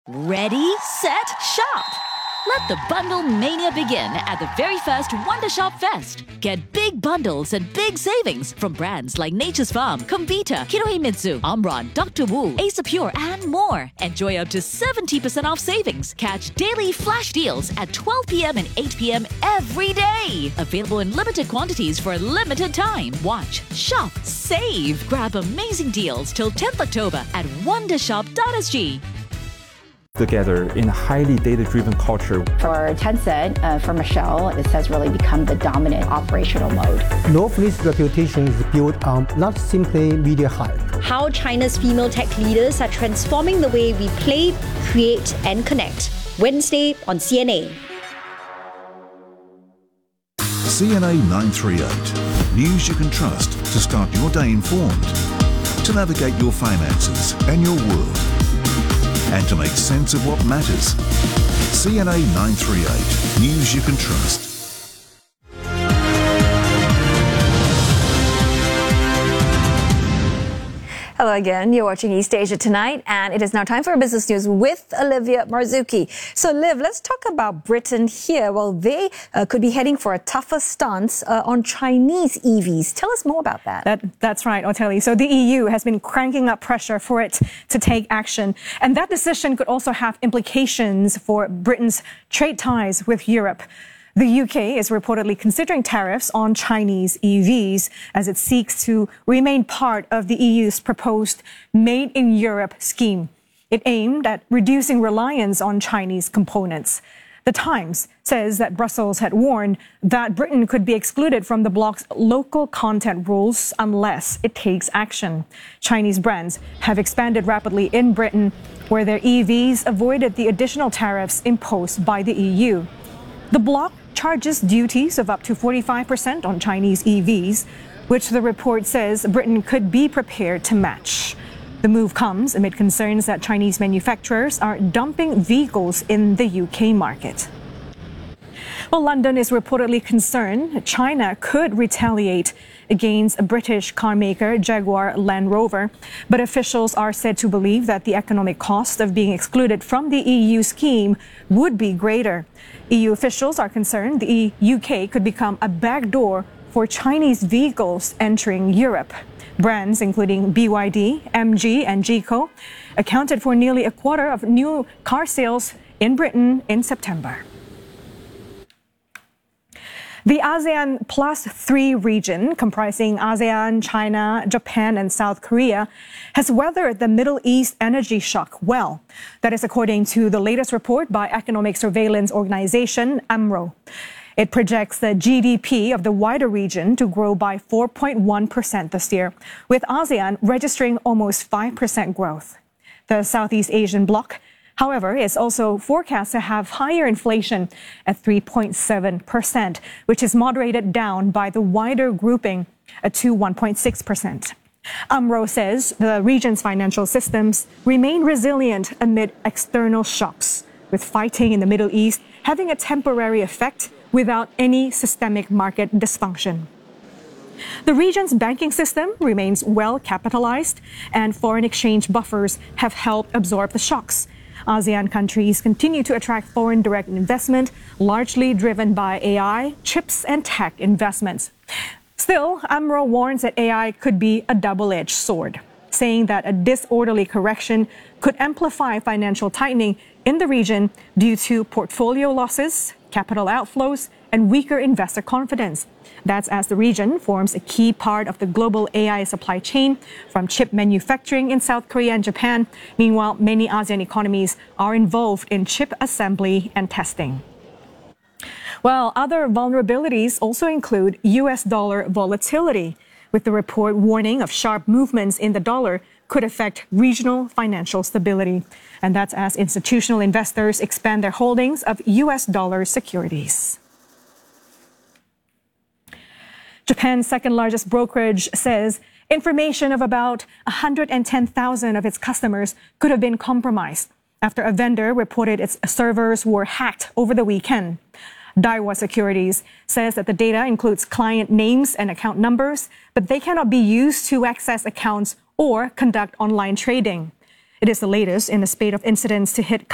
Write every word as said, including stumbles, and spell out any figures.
Ready, set, shop! Let the bundle mania begin at the very first Wonder Shop Fest. Get big bundles and big savings from brands like Nature's Farm, Comvita, Kinohimitsu, Omron, Doctor Wu, Ace Pure, and more. Enjoy up to seventy percent off savings. Catch daily flash deals at twelve p.m. and eight p.m. every day. Available in limited quantities for a limited time. Watch, shop, save. Grab amazing deals till tenth October at wondershop dot s g. Together in a highly data-driven culture. For Tencent, uh, for Michelle, this has really become the dominant operational mode. Northleaf's reputation is built on not simply media hype. How China's female tech leaders are transforming the way we play, create, and connect. Wednesday on C N A. C N A nine thirty-eight. News you can trust to start your day informed, to navigate your finances and your world, and to make sense of what matters. C N A nine thirty-eight. News you can trust. Hello again. You're watching East Asia Tonight, and it is now time for business news with Olivia Marzuki. So, Liv, let's talk about Britain here. Well, they uh, could be heading for a tougher stance uh, on Chinese E Vs. Tell us more about that. that. That's right, Oteli. So the E U has been cranking up pressure for it to take action. And that decision could also have implications for Britain's trade ties with Europe. The U K is reportedly considering tariffs on Chinese E Vs as it seeks to remain part of the E U's proposed Made in Europe scheme. It aimed at reducing reliance on Chinese components. The Times says that Brussels had warned that Britain could be excluded from the bloc's local content rules unless it takes action. Chinese brands have expanded rapidly in Britain, where their E Vs avoided the additional tariffs imposed by the E U. The bloc charges duties of up to forty-five percent on Chinese E Vs, which the report says Britain could be prepared to match. The move comes amid concerns that Chinese manufacturers are dumping vehicles in the U K market. Well, London is reportedly concerned China could retaliate against a British car maker, Jaguar Land Rover, but officials are said to believe that the economic cost of being excluded from the E U scheme would be greater. E U officials are concerned the U K could become a backdoor for Chinese vehicles entering Europe. Brands including B Y D, M G, and G C O accounted for nearly a quarter of new car sales in Britain in September. The ASEAN Plus three region, comprising ASEAN, China, Japan, and South Korea, has weathered the Middle East energy shock well. That is according to the latest report by Economic Surveillance Organization, U M R O. It projects the G D P of the wider region to grow by four point one percent this year, with ASEAN registering almost five percent growth. The Southeast Asian bloc, however, is also forecast to have higher inflation at three point seven percent, which is moderated down by the wider grouping to one point six percent. U M R O says the region's financial systems remain resilient amid external shocks, with fighting in the Middle East having a temporary effect without any systemic market dysfunction. The region's banking system remains well capitalized, and foreign exchange buffers have helped absorb the shocks. ASEAN countries continue to attract foreign direct investment, largely driven by A I, chips, and tech investments. Still, U M R O warns that A I could be a double-edged sword, saying that a disorderly correction could amplify financial tightening in the region due to portfolio losses, capital outflows, and weaker investor confidence. That's as the region forms a key part of the global A I supply chain from chip manufacturing in South Korea and Japan. Meanwhile, many ASEAN economies are involved in chip assembly and testing. Well, other vulnerabilities also include U S dollar volatility, with the report warning of sharp movements in the dollar could affect regional financial stability. And that's as institutional investors expand their holdings of U S dollar securities. Japan's second largest brokerage says information of about one hundred ten thousand of its customers could have been compromised after a vendor reported its servers were hacked over the weekend. Daiwa Securities says that the data includes client names and account numbers, but they cannot be used to access accounts or conduct online trading. It is the latest in a spate of incidents to hit